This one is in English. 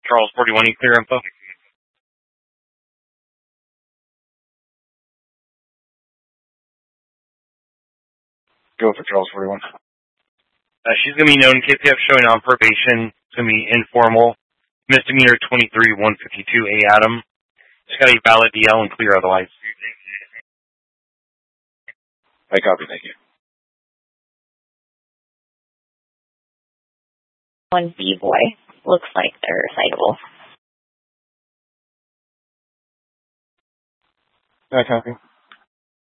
Charles 41, you clear info? Go for Charles 41. She's going to be known KPF showing on probation. It's going to be informal. Misdemeanor 23-152A Adam. She's got a valid DL and clear otherwise. I copy, thank you. 1B boy. Looks like they're citable. I copy.